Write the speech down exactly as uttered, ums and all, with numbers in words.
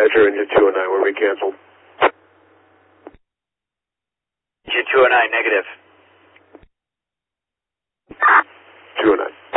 Roger, engine two oh nine, where we canceled. Engine two oh nine, negative. two oh nine.